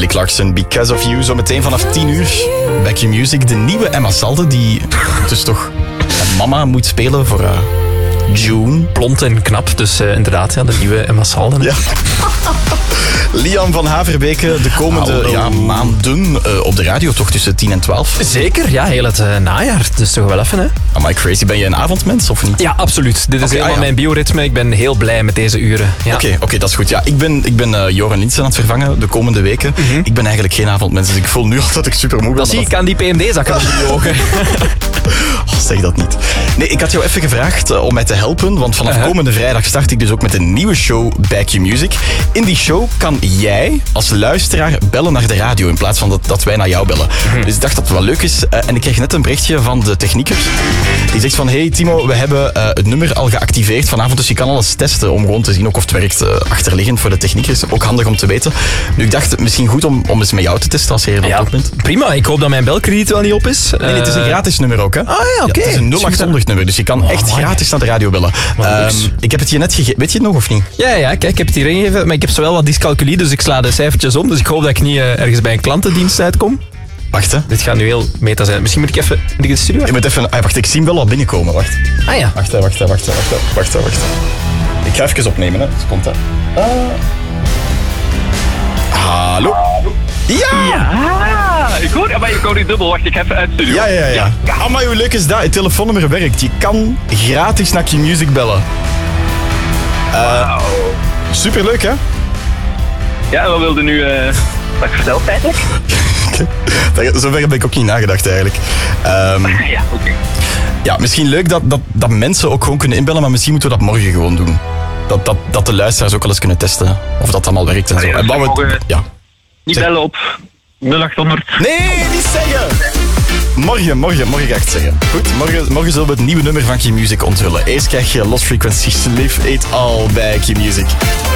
Kelly Clarkson, Because of You. Zo meteen vanaf 10 uur. Back Your Music. De nieuwe Emma Salde, die dus toch mama moet spelen voor June. Blond en knap, dus inderdaad, ja, de nieuwe Emma Salden. Ja. Liam van Haverbeke, de komende maanden op de radio, toch tussen 10 en 12? Zeker, ja, heel het najaar. Dus toch wel even, hè? Amai, crazy. Ben je een avondmens of niet? Ja, absoluut. Dit is helemaal mijn bioritme. Ik ben heel blij met deze uren. Ja. Oké, dat is goed. Ja, ik ben Joran Linsen aan het vervangen de komende weken. Ik ben eigenlijk geen avondmens, dus ik voel nu al dat ik super moe ben. Dat zie ik aan die PMD-zakken in je ogen. Oh, zeg dat niet. Nee, ik had jou even gevraagd om mij te helpen, want vanaf komende vrijdag start ik dus ook met een nieuwe show, Back Your Music. In die show kan jij als luisteraar bellen naar de radio in plaats van dat wij naar jou bellen. Dus ik dacht dat het wel leuk is. En ik kreeg net een berichtje van de technieker. Die zegt van, hey Timo, we hebben het nummer al geactiveerd vanavond, dus je kan alles testen om gewoon te zien ook of het werkt achterliggend voor de techniekers. Ook handig om te weten. Nu, ik dacht misschien goed om eens met jou te testen als je er op bent. Prima, ik hoop dat mijn belkrediet wel niet op is. Nee, het is een gratis nummer ook, hè? Ah ja, oké. Ja, het is een 0800 nummer, dus je kan echt gratis naar de radio bellen. Ik heb het je net gegeven. Weet je het nog of niet? Ja, kijk, ik heb het hier ingegeven, maar ik heb zowel wat dyscalculie, dus ik sla de cijfertjes om. Dus ik hoop dat ik niet ergens bij een klantendienst uitkom. Wacht, hè. Dit gaat nu heel meta zijn. Misschien moet ik even in de studio. Je moet even... wacht, ik zie hem wel al binnenkomen. Wacht. Ah ja. Wacht. Ik ga even opnemen, hè. Dus komt dat. Hallo? Ja! Ik hoor, maar ik hoor niet dubbel. Wacht, ik ga even uit de studio. Ja. Amai, hoe leuk is dat? Het telefoonnummer werkt. Je kan gratis naar Q-Music bellen. Superleuk, hè? Ja, wat wilde nu... wat ik vertel, feitelijk? Zover heb ik ook niet nagedacht, eigenlijk. Ja, oké. Ja, misschien leuk dat mensen ook gewoon kunnen inbellen, maar misschien moeten we dat morgen gewoon doen. Dat de luisteraars ook al eens kunnen testen of dat allemaal werkt en zo. Ja, en niet bellen op 0800. Nee, niet zeggen! Morgen ga ik het zeggen. Goed, morgen zullen we het nieuwe nummer van Q-Music onthullen. Eerst krijg je Lost Frequencies, Live It All bij Q-Music.